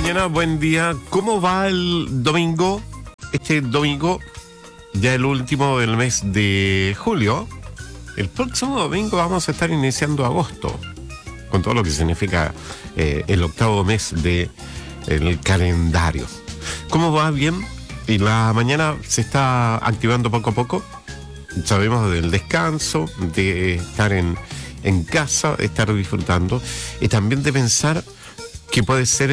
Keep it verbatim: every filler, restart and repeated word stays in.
mañana, buen día. ¿Cómo va el domingo? Este domingo, ya el último del mes de julio. El próximo domingo vamos a estar iniciando agosto, con todo lo que significa eh, el octavo mes del calendario. ¿Cómo va? Bien. Y la mañana se está activando poco a poco. Sabemos del descanso, de estar en, en casa, de estar disfrutando y también de pensar que puede ser